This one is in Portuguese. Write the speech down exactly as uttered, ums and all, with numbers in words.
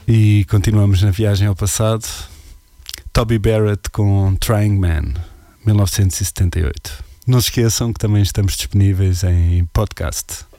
E continuamos na viagem ao passado. Toby Barrett com Trying Man, mil novecentos e setenta e oito. Não se esqueçam que também estamos disponíveis em podcast.